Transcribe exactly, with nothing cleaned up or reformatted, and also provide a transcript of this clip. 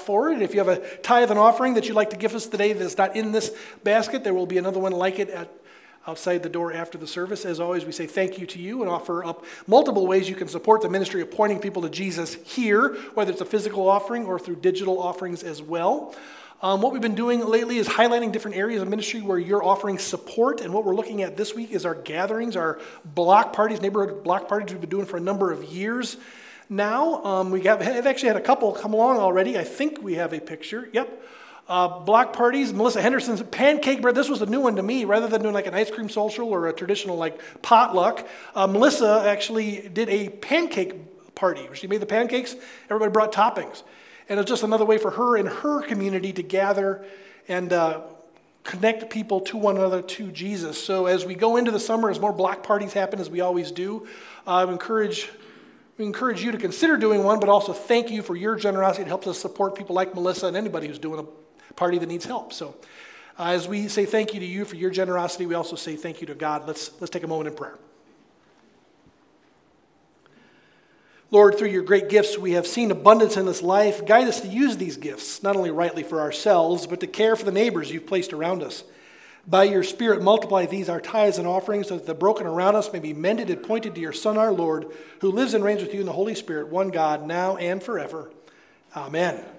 forward. If you have a tithe and offering that you'd like to give us today that's not in this basket, there will be another one like it at outside the door after the service. As always, we say thank you to you and offer up multiple ways you can support the ministry of pointing people to Jesus here, whether it's a physical offering or through digital offerings as well. Um, what we've been doing lately is highlighting different areas of ministry where you're offering support, and what we're looking at this week is our gatherings, our block parties, neighborhood block parties we've been doing for a number of years now. Um, we have, have actually had a couple come along already. I think we have a picture. Yep. Uh, block parties, Melissa Henderson's pancake bread. This was a new one to me. Rather than doing like an ice cream social or a traditional like potluck, uh, Melissa actually did a pancake party where she made the pancakes. Everybody brought toppings. And it's just another way for her and her community to gather and uh, connect people to one another, to Jesus. So as we go into the summer, as more block parties happen, as we always do, I uh, encourage we encourage you to consider doing one, but also thank you for your generosity. It helps us support people like Melissa and anybody who's doing a party that needs help. So uh, as we say thank you to you for your generosity, we also say thank you to God. Let's, let's take a moment in prayer. Lord, through your great gifts, we have seen abundance in this life. Guide us to use these gifts, not only rightly for ourselves, but to care for the neighbors you've placed around us. By your Spirit, multiply these, our tithes and offerings, so that the broken around us may be mended and pointed to your Son, our Lord, who lives and reigns with you in the Holy Spirit, one God, now and forever. Amen.